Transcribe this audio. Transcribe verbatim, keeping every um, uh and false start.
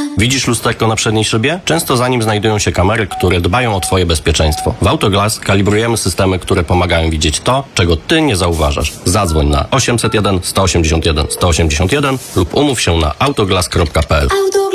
Widzisz lusterko na przedniej szybie? Często za nim znajdują się kamery, które dbają o Twoje bezpieczeństwo. W Autoglass kalibrujemy systemy, które pomagają widzieć to, czego Ty nie zauważasz. Zadzwoń na osiemset jeden sto osiemdziesiąt jeden sto osiemdziesiąt jeden lub umów się na autoglass kropka p l.